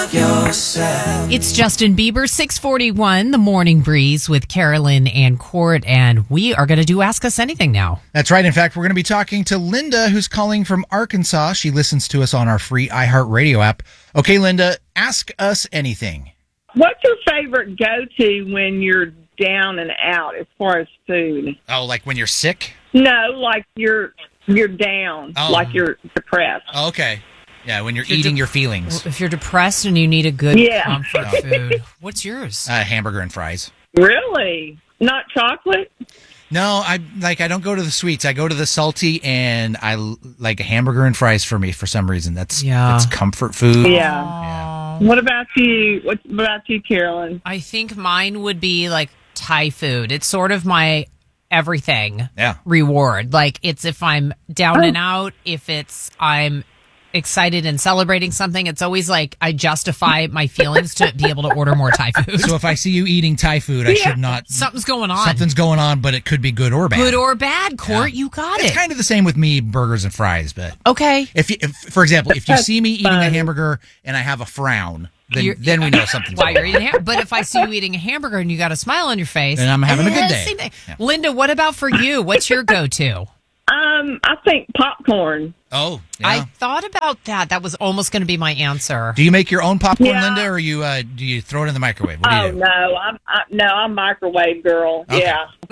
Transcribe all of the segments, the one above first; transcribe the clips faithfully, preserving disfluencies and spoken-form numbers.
yourself. It's Justin Bieber, six forty-one, The Morning Breeze with Carolyn and Court, and we are going to do Ask Us Anything now. That's right. In fact, we're going to be talking to Linda, who's calling from Arkansas. She listens to us on our free iHeartRadio app. Okay, Linda, ask us anything. What's your favorite go-to when you're down and out as far as food? Oh, like when you're sick? No, like you're you're down, Oh. like you're depressed. Oh, okay. Yeah, when you're If you're eating de- your feelings. If you're depressed and you need a good Yeah. comfort food, what's yours? Uh, hamburger and fries. Really? Not chocolate? No, I like I don't go to the sweets. I go to the salty, and I l- like a hamburger and fries for me for some reason. That's Yeah. that's comfort food. Yeah. Aw. What about you? What about you, Carolyn? I think mine would be like Thai food. It's sort of my everything Yeah. reward. Like it's if I'm down Oh. and out, if it's I'm excited and celebrating something, it's always like I justify my feelings to be able to order more Thai food. So if I see you eating Thai food, I should not. Something's going on. Something's going on, but it could be good or bad. Good or bad, Court, you got It's it. kind of the same with me, burgers and fries. But Okay. if, you, if for example, if you That's see me eating a funny. hamburger and I have a frown, then You're- then we know something's Why going you're on. eating ham- But if I see you eating a hamburger and you got a smile on your face, Then I'm having a good eh, day. same thing. Yeah. Linda, what about for you? What's your go-to? Um, I think popcorn. Oh, yeah. I thought about that. That was almost going to be my answer. Do you make your own popcorn, Yeah. Linda, or you uh, do you throw it in the microwave? What do Oh you do? no, I'm I, no, I'm microwave girl. Okay.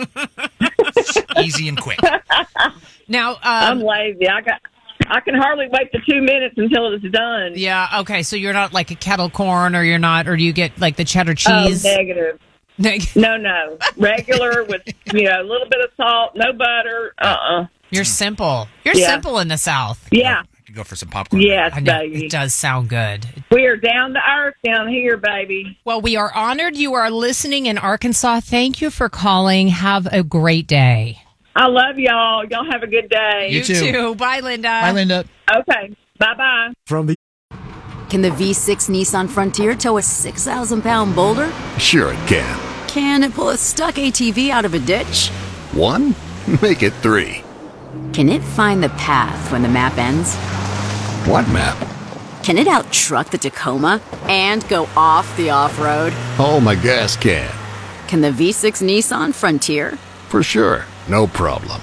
Yeah, Easy and quick. Now, I'm um, lazy. I got. I can hardly wait the two minutes until it's done. yeah, okay, so you're not like a kettle corn, or you're not, or do you get like the cheddar Oh, cheese? negative. No, no. Regular with, you know, a little bit of salt, no butter. Uh-uh. You're simple. You're Yeah. simple in the South. Yeah. I could go for some popcorn. Yes, I know. baby. It does sound good. We are down to earth down here, baby. Well, we are honored you are listening in Arkansas. Thank you for calling. Have a great day. I love y'all. Y'all have a good day. You too. Bye, Linda. Bye, Linda. Okay. Bye-bye. From the Can the V six Nissan Frontier tow a six thousand pound boulder? Sure it can. Can it pull a stuck A T V out of a ditch? One? Make it three. Can it find the path when the map ends? What map? Can it out-truck the Tacoma and go off the off-road? Oh, my gas can. Can the V six Nissan Frontier? For sure. No problem.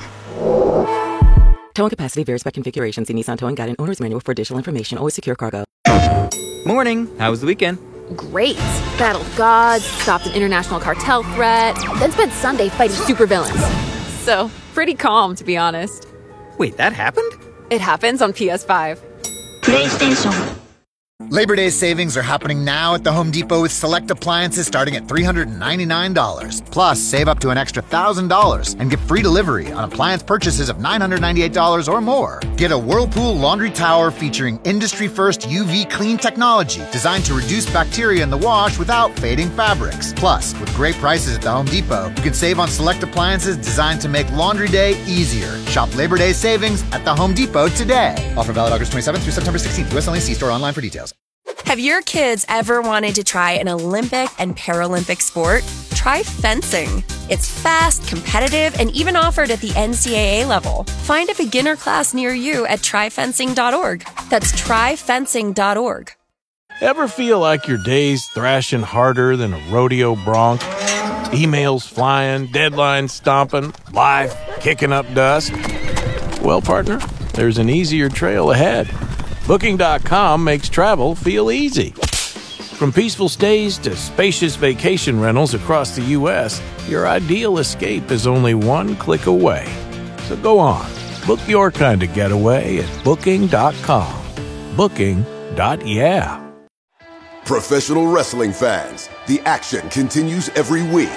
Towing capacity varies by configuration. See Nissan Towing Guide and Owner's Manual for additional information. Always secure cargo. Morning. How was the weekend? Great. Battled gods, stopped an international cartel threat, then spent Sunday fighting supervillains. So, pretty calm, to be honest. Wait, that happened? It happens on P S five. PlayStation. Labor Day savings are happening now at the Home Depot with select appliances starting at three hundred ninety-nine dollars. Plus, save up to an extra one thousand dollars and get free delivery on appliance purchases of nine hundred ninety-eight dollars or more. Get a Whirlpool laundry tower featuring industry-first U V clean technology designed to reduce bacteria in the wash without fading fabrics. Plus, with great prices at the Home Depot, you can save on select appliances designed to make laundry day easier. Shop Labor Day savings at the Home Depot today. Offer valid August twenty-seventh through September sixteenth. U S only. See store online for details. Have your kids ever wanted to try an Olympic and Paralympic sport? Try fencing. It's fast, competitive, and even offered at the N C double A level. Find a beginner class near you at try fencing dot org. That's try fencing dot org. Ever feel like your day's thrashing harder than a rodeo bronc? Emails flying, deadlines stomping, life kicking up dust? Well, partner, there's an easier trail ahead. Booking dot com makes travel feel easy. From peaceful stays to spacious vacation rentals across the U S, your ideal escape is only one click away. So go on, book your kind of getaway at Booking dot com. Booking. Yeah. Professional wrestling fans, the action continues every week.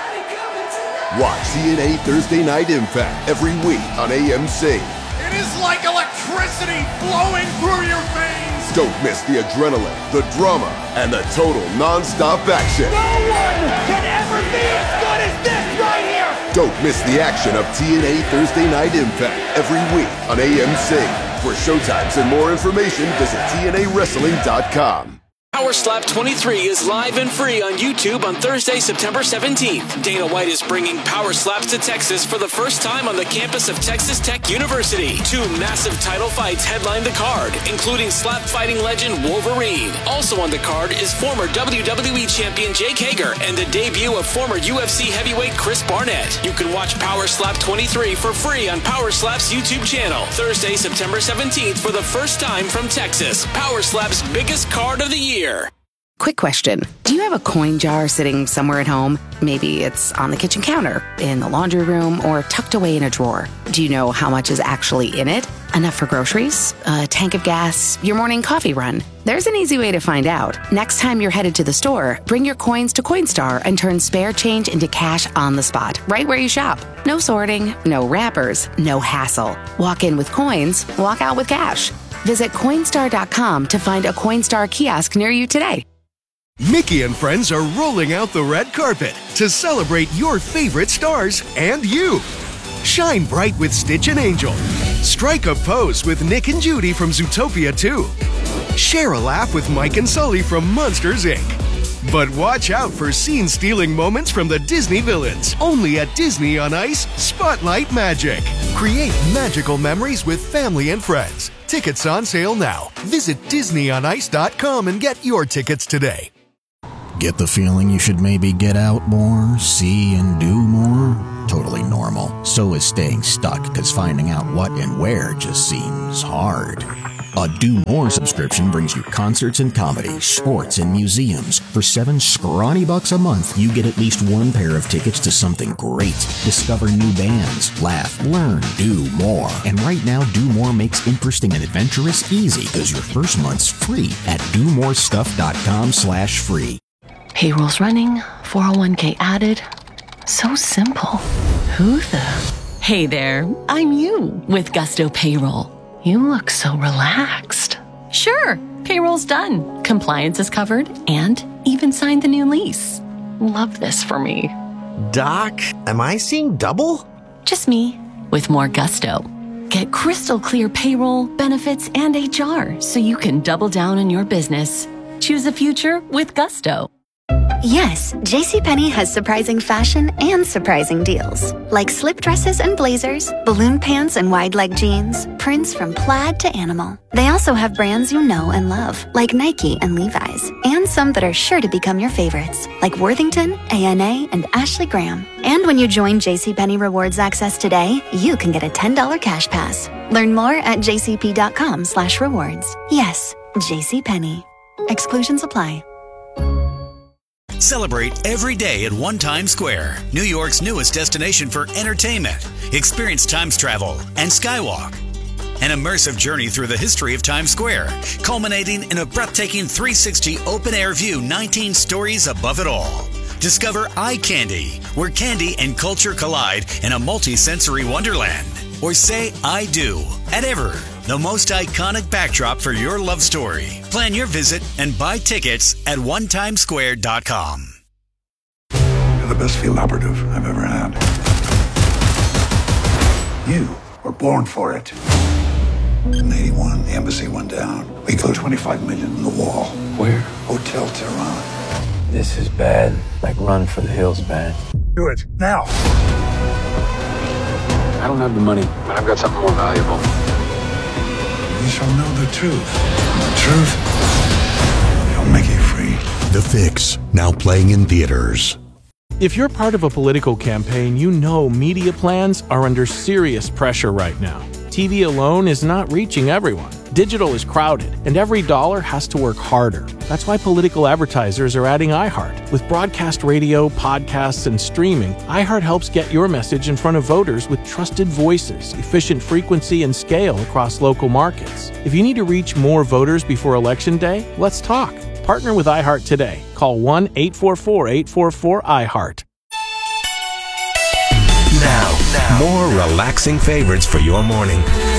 Watch T N A Thursday Night Impact every week on A M C. It is like electricity flowing through your veins. Don't miss the adrenaline, the drama, and the total non-stop action. No one can ever be as good as this right here. Don't miss the action of T N A Thursday Night Impact every week on A M C. For showtimes and more information, visit T N A wrestling dot com. Power Slap twenty-three is live and free on YouTube on Thursday, September seventeenth. Dana White is bringing Power Slaps to Texas for the first time on the campus of Texas Tech University. Two massive title fights headline the card, including slap fighting legend Wolverine. Also on the card is former W W E champion Jake Hager and the debut of former U F C heavyweight Chris Barnett. You can watch Power Slap twenty-three for free on Power Slap's YouTube channel Thursday, September seventeenth for the first time from Texas. Power Slap's biggest card of the year. Quick question. Do you have a coin jar sitting somewhere at home? Maybe it's on the kitchen counter, in the laundry room, or tucked away in a drawer. Do you know how much is actually in it? Enough for groceries? A tank of gas? Your morning coffee run? There's an easy way to find out. Next time you're headed to the store, bring your coins to Coinstar and turn spare change into cash on the spot, right where you shop. No sorting, no wrappers, no hassle. Walk in with coins, walk out with cash. Visit Coinstar dot com to find a Coinstar kiosk near you today. Mickey and friends are rolling out the red carpet to celebrate your favorite stars and you. Shine bright with Stitch and Angel. Strike a pose with Nick and Judy from Zootopia two. Share a laugh with Mike and Sully from Monsters, Incorporated. But watch out for scene-stealing moments from the Disney villains. Only at Disney on Ice, Spotlight Magic. Create magical memories with family and friends. Tickets on sale now. Visit Disney on Ice dot com and get your tickets today. Get the feeling you should maybe get out more, see and do more? Totally normal. So is staying stuck, because finding out what and where just seems hard. A Do More subscription brings you concerts and comedy, sports and museums. For seven scrawny bucks a month, you get at least one pair of tickets to something great. Discover new bands, laugh, learn, do more. And right now, Do More makes interesting and adventurous easy, because your first month's free at do more stuff dot com slash free. Payroll's running, four oh one k added. So simple. Who the? Hey there, I'm you with Gusto Payroll. You look so relaxed. Sure, payroll's done. Compliance is covered and even signed the new lease. Love this for me. Doc, am I seeing double? Just me with more gusto. Get crystal clear payroll, benefits, and H R so you can double down on your business. Choose a future with Gusto. Yes, JCPenney has surprising fashion and surprising deals. Like slip dresses and blazers, balloon pants and wide leg jeans, prints from plaid to animal. They also have brands you know and love, like Nike and Levi's, and some that are sure to become your favorites, like Worthington, A N A, and Ashley Graham. And when you join JCPenney Rewards Access today, you can get a ten dollars cash pass. Learn more at jcp.com slash rewards. Yes, JCPenney. Exclusions apply. Celebrate every day at One Times Square, New York's newest destination for entertainment. Experience Times travel and Skywalk. An immersive journey through the history of Times Square, culminating in a breathtaking three sixty open-air view, nineteen stories above it all. Discover Eye Candy, where candy and culture collide in a multi-sensory wonderland. Or say I do at Ever, the most iconic backdrop for your love story. Plan your visit and buy tickets at one times square dot com. You're the best field operative I've ever had. You were born for it. In eighty-one, the embassy went down. We put twenty-five million in the wall. Where? Hotel Tehran. This is bad. Like run for the hills bad. Do it, now. I don't have the money, but I've got something more valuable. You shall know the truth. And the truth shall make you free. The Fix, now playing in theaters. If you're part of a political campaign, you know media plans are under serious pressure right now. T V alone is not reaching everyone. Digital is crowded, and every dollar has to work harder. That's why political advertisers are adding iHeart. With broadcast radio, podcasts, and streaming, iHeart helps get your message in front of voters with trusted voices, efficient frequency, and scale across local markets. If you need to reach more voters before Election Day, let's talk. Partner with iHeart today. Call one eight four four, eight four four, iHeart. Now, now, more relaxing favorites for your morning.